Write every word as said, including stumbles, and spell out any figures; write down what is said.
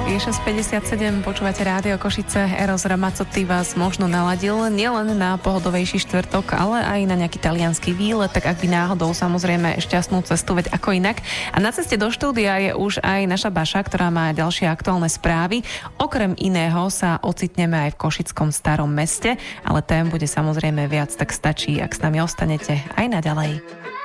Je šesť päťdesiatsedem, počúvate Rádio Košice. Eros Ramazzotti vás možno naladil nielen na pohodovejší štvrtok, ale aj na nejaký taliansky výlet, tak ak by náhodou samozrejme šťastnú cestu, veď ako inak. A na ceste do štúdia je už aj naša Baša, ktorá má ďalšie aktuálne správy. Okrem iného sa ocitneme aj v košickom Starom meste, ale tém bude samozrejme viac, tak stačí, ak s nami ostanete aj naďalej.